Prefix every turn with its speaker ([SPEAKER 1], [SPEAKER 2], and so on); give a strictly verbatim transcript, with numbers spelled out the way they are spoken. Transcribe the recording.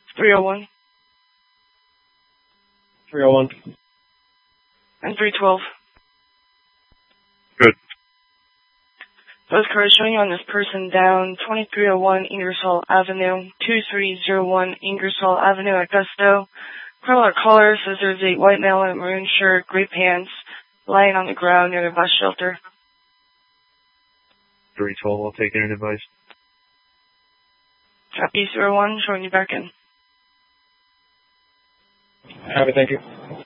[SPEAKER 1] three oh one.
[SPEAKER 2] three oh one.
[SPEAKER 1] And three twelve.
[SPEAKER 2] Good.
[SPEAKER 1] Both cars showing on this person down twenty-three oh one Ingersoll Avenue, two three oh one Ingersoll Avenue, Augusto. Criminal caller says there's a white male in a maroon shirt, gray pants, lying on the ground near the bus shelter.
[SPEAKER 2] three twelve, I'll take any advice.
[SPEAKER 1] Copy zero one, showing you back in.
[SPEAKER 2] Happy, thank you.